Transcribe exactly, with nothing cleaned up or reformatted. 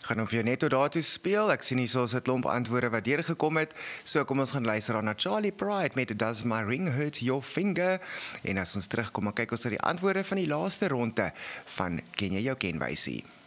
Gaan hom vir jou net tot daartoe speel. Ek sien hier so 'n klomp antwoorde wat deurgekom het. So kom ons gaan luister aan na Charlie Pride met Does My Ring Hurt Your Finger? En as ons terugkom, dan kyk ons na die antwoorde van die laaste ronde van Ken jy jou kenwysie?